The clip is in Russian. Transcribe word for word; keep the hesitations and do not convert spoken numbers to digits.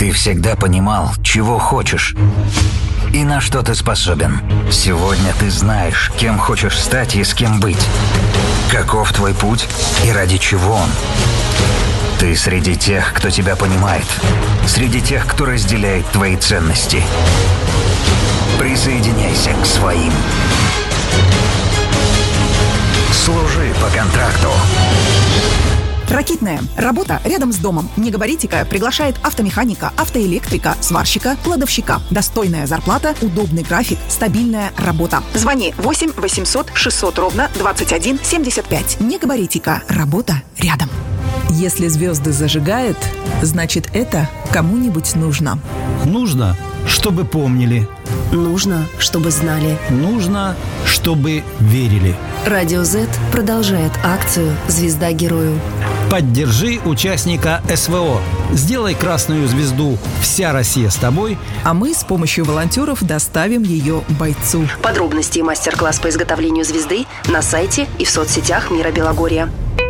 Ты всегда понимал, чего хочешь и на что ты способен. Сегодня ты знаешь, кем хочешь стать и с кем быть. Каков твой путь и ради чего он. Ты среди тех, кто тебя понимает. Среди тех, кто разделяет твои ценности. Присоединяйся к своим. Служи по контракту. Ракитная. Работа рядом с домом. Негабаритика приглашает автомеханика, автоэлектрика, сварщика, кладовщика. Достойная зарплата, удобный график, стабильная работа. Звони восемь восемьсот шестьсот ровно двадцать один семьдесят пять. Негабаритика. Работа рядом. Если звезды зажигают, значит, это кому-нибудь нужно. Нужно, чтобы помнили. Нужно, чтобы знали. Нужно, чтобы верили. Радио Z продолжает акцию «Звезда герою». Поддержи участника СВО. Сделай красную звезду «Вся Россия с тобой», а мы с помощью волонтеров доставим ее бойцу. Подробности и мастер-класс по изготовлению звезды на сайте и в соцсетях Мира Белогорья.